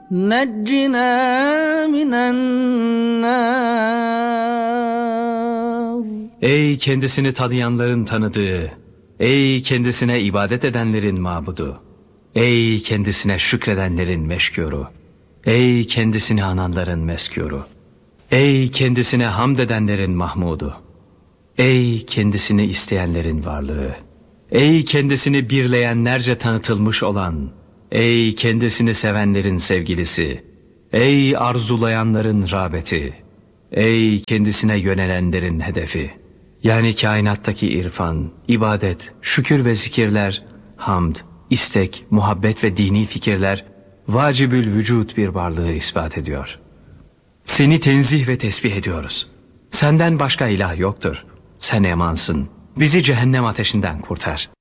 نجنا من النار. Ey kendisini tanıyanların tanıdığı, ey kendisine ibadet edenlerin mabudu, ey kendisine şükredenlerin meşkuru, ey kendisini ananların meskuru, ey kendisine hamd edenlerin mahmudu, ey kendisini isteyenlerin varlığı, ey kendisini birleyenlerce tanıtılmış olan, ey kendisini sevenlerin sevgilisi, ey arzulayanların rağbeti, ey kendisine yönelenlerin hedefi. Yani kainattaki irfan, ibadet, şükür ve zikirler, hamd, istek, muhabbet ve dini fikirler vacibül vücut bir varlığı ispat ediyor. Seni tenzih ve tesbih ediyoruz. Senden başka ilah yoktur. Sen emansın. Bizi cehennem ateşinden kurtar.